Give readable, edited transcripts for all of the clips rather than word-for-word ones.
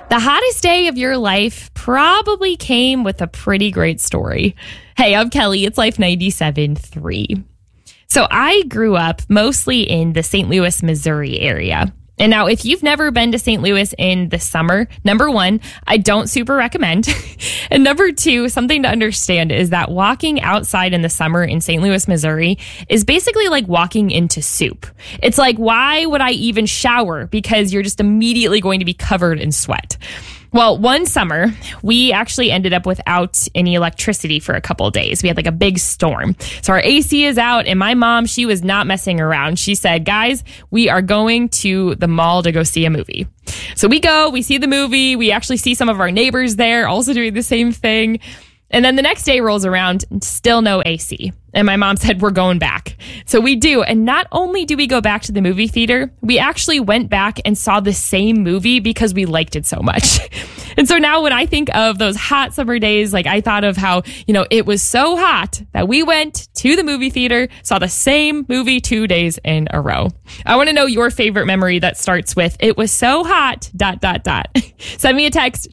The hottest day of your life probably came with a pretty great story. Hey, I'm Kelly. It's Life 97.3. So I grew up mostly in the St. Louis, Missouri area. And now, if you've never been to St. Louis in the summer, number one, I don't super recommend. And number two, something to understand is that walking outside in the summer in St. Louis, Missouri is basically like walking into soup. It's like, why would I even shower? Because you're just immediately going to be covered in sweat. Well, one summer, we actually ended up without any electricity for a couple of days. We had like a big storm. So our AC is out, and my mom, she was not messing around. She said, guys, we are going to the mall to go see a movie. So we go, we see the movie. We actually see some of our neighbors there also doing the same thing. And then the next day rolls around, and still no AC. And my mom said, we're going back. So we do. And not only do we go back to the movie theater, we actually went back and saw the same movie because we liked it so much. And so now when I think of those hot summer days, like I thought of how, it was so hot that we went to the movie theater, saw the same movie 2 days in a row. I want to know your favorite memory that starts with, it was so hot, ... Send me a text,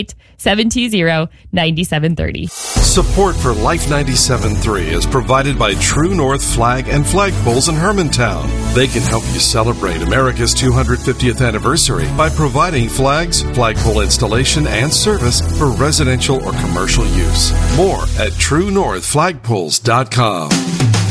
888-720-9730. Support for Life 97.3 is provided by True North Flag and Flagpoles in Hermantown. They can help you celebrate America's 250th anniversary by providing flags, flagpole installation, and service for residential or commercial use. More at TrueNorthFlagpoles.com.